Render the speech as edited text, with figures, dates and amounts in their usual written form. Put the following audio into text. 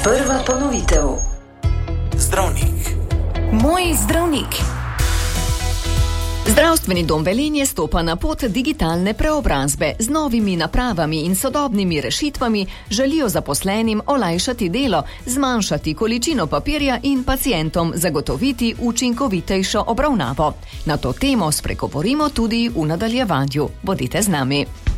Prva ponovitev. Zdravnik. Moj zdravnik. Zdravstveni dom Velenje stopa na pot digitalne preobrazbe. Z novimi napravami in sodobnimi rešitvami želijo zaposlenim olajšati delo, zmanjšati količino papirja in pacientom zagotoviti učinkovitejšo obravnavo. Na to temo spregovorimo tudi v nadaljevanju. Bodite z nami.